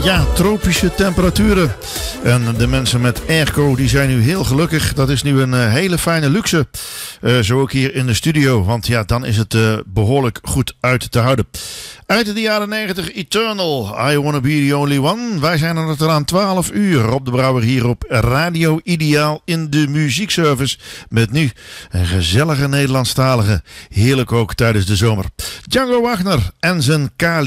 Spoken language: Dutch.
Ja, tropische temperaturen. En de mensen met airco die zijn nu heel gelukkig. Dat is nu een hele fijne luxe. Zo ook hier in de studio. Want ja, dan is het behoorlijk goed uit te houden. Uit de jaren 90, Eternal, I Wanna Be The Only One. Wij zijn er eraan 12 uur op de Brouwer hier op Radio Ideaal in de muziekservice. Met nu een gezellige Nederlandstalige. Heerlijk ook tijdens de zomer. Django Wagner en zijn Kali.